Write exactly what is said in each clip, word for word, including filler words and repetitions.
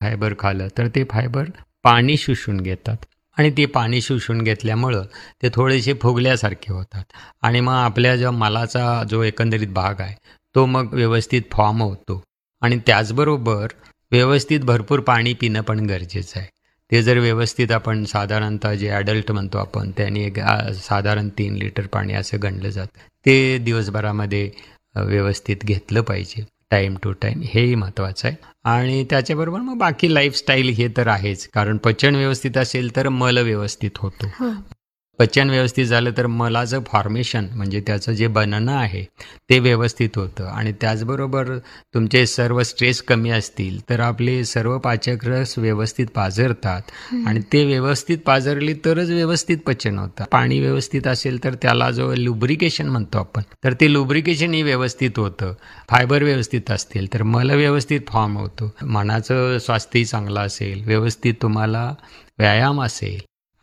Fibre खाल्लं तर ते फायबर पाणी शोषून घेतात आणि ते पाणी शोषून घेतल्यामुळं ते थोडेसे फुगल्यासारखे होतात आणि मग आपल्या जो मलाचा जो एकंदरीत भाग आहे तो मग व्यवस्थित फॉर्म होतो आणि त्याचबरोबर व्यवस्थित भरपूर पाणी पिणं पण गरजेचं आहे. ते जर व्यवस्थित आपण साधारणतः जे ॲडल्ट म्हणतो आपण त्यांनी एक आ, साधारण तीन लिटर पाणी असं गणलं जातं. ते दिवसभरामध्ये अ, व्यवस्थित घेतलं पाहिजे टाईम टू टाईम, हेही महत्त्वाचं आहे. आणि त्याच्याबरोबर मग बाकी लाईफस्टाईल हे तर आहेच, कारण पचन व्यवस्थित असेल तर मल व्यवस्थित होतो. हो. पचन व्यवस्थित झालं तर मलाचं फॉर्मेशन म्हणजे त्याचं जे बनणं आहे ते व्यवस्थित होतं आणि त्याचबरोबर तुमचे सर्व स्ट्रेस कमी असतील तर आपले सर्व पाचक रस व्यवस्थित पाझरतात आणि ते व्यवस्थित पाझरले तरच व्यवस्थित पचन होतं. पाणी व्यवस्थित असेल तर त्याला जो लुब्रिकेशन म्हणतो आपण, तर ते लुब्रिकेशनही व्यवस्थित होतं. फायबर व्यवस्थित असतील तर मल व्यवस्थित फॉर्म होतो. मनाचं स्वास्थ्यही चांगलं असेल, व्यवस्थित तुम्हाला व्यायाम असेल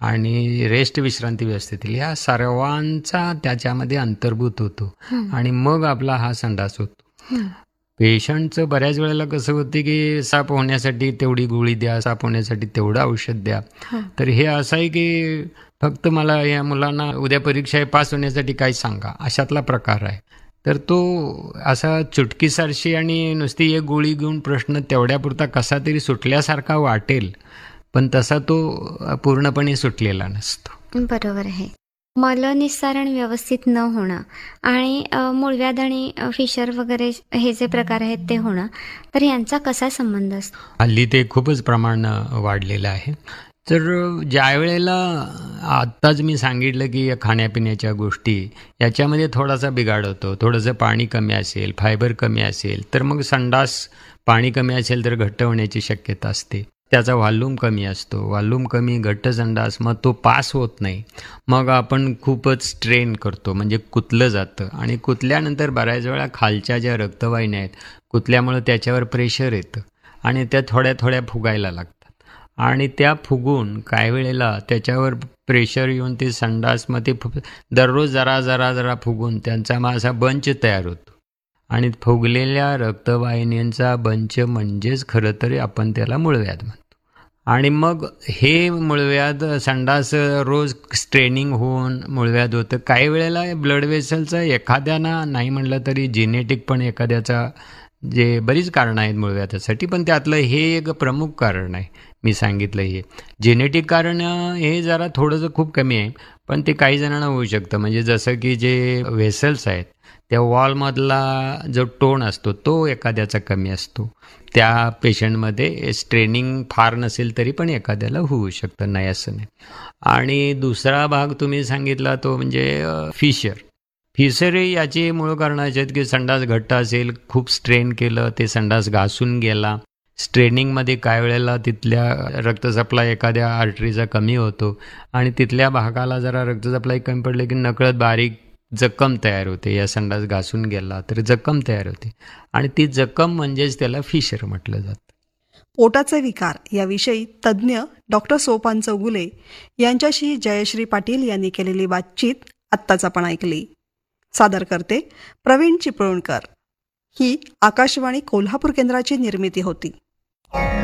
आणि रेस्ट विश्रांती व्यवस्थित येईल, ह्या सर्वांचा त्याच्यामध्ये अंतर्भूत होतो आणि मग आपला हा संडास होतो. पेशंटचं बऱ्याच वेळेला कसं होते की साफ होण्यासाठी तेवढी गोळी द्या, साफ होण्यासाठी तेवढं औषध द्या. तर हे असं आहे की फक्त मला या मुलांना उद्या परीक्षा आहे पास होण्यासाठी काय सांगा, अशातला प्रकार आहे. तर तो असा चुटकीसरशी आणि नुसती एक गोळी घेऊन प्रश्न तेवढ्यापुरता कसा तरी सुटल्यासारखा वाटेल, पण तसा तो पूर्णपणे सुटलेला नसतो. बरोबर आहे. मलनिस्सारण व्यवस्थित न होणं आणि अ, मूळव्याध आणि अ, फिशर वगैरे हे जे प्रकार आहेत ते होणं, तर यांचा कसा संबंध असतो? हल्ली ते खूपच प्रमाण वाढलेलं आहे. तर ज्या वेळेला आत्ताच मी सांगितलं की या खाण्यापिण्याच्या गोष्टी याच्यामध्ये थोडासा बिघाड होतो, थोडंसं पाणी कमी असेल, फायबर कमी असेल, तर मग संडास पाणी कमी असेल तर घट्ट होण्याची शक्यता असते. त्याचा व्हॉल्यूम कमी असतो, व्हॉल्यूम कमी घट्ट संडास, मग तो पास होत नाही. मग आपण खूपच स्ट्रेन करतो, म्हणजे कुतलं जातं आणि कुतल्यानंतर बऱ्याच वेळा खालच्या ज्या रक्तवाहिन्या आहेत कुतल्यामुळं त्याच्यावर प्रेशर येतं आणि त्या थोड्या थोड्या फुगायला लागतात आणि त्या फुगून काही वेळेला त्याच्यावर प्रेशर येऊन ते संडास मग ते फु दररोज जरा जरा जरा फुगून त्यांचा मग असा बंच तयार होतो आणि फुगलेल्या रक्तवाहिन्यांचा बंच म्हणजेच खरं तरी आपण त्याला मूळव्याध म्हणतो. आणि मग हे मूळव्याध संडास रोज स्ट्रेनिंग होऊन मूळव्याध होतं. काही वेळेला ब्लड वेसलचं एखाद्याना नाही म्हणलं तरी जेनेटिक पण एखाद्याचा, जे बरीच कारणं आहेत मूळव्याधासाठी, पण त्यातलं हे एक प्रमुख कारण आहे. मी सांगितलं हे जेनेटिक कारण हे जरा थोडंसं खूप कमी आहे, पण ते काही जणांना होऊ शकतं. म्हणजे जसं की जे वेसल्स आहेत त्या वॉलमधला जो टोन असतो तो एखाद्याचा कमी असतो, त्या पेशंटमध्ये स्ट्रेनिंग फार नसेल तरी पण एखाद्याला होऊ शकतं, नाही असं नाही. आणि दुसरा भाग तुम्ही सांगितला तो म्हणजे फिशर. फिशरही याची मूळ कारणं अशी आहेत की संडास घट्ट असेल, खूप स्ट्रेन केलं, ते संडास घासून गेला. स्ट्रेनिंगमध्ये काही वेळेला तिथल्या रक्त सप्लाय एखाद्या आर्टरीचा कमी होतो आणि तिथल्या भागाला जरा रक्त सप्लाय कमी पडले की नकळत बारीक जखम तयार होते. या संडास घासून गेला तर जखम तयार होते आणि ती जखम म्हणजेच त्याला फिशर म्हटलं जातं. पोटाचे विकार याविषयी तज्ज्ञ डॉक्टर सोपान चौगुले यांच्याशी जयश्री पाटील यांनी केलेली बातचीत आत्ताच आपण ऐकली. सादर करते प्रवीण चिपळूणकर. ही आकाशवाणी कोल्हापूर केंद्राची निर्मिती होती.